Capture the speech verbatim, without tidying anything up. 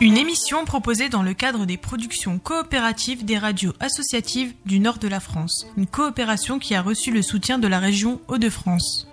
Une émission proposée dans le cadre des productions coopératives des radios associatives du nord de la France. Une coopération qui a reçu le soutien de la région Hauts-de-France.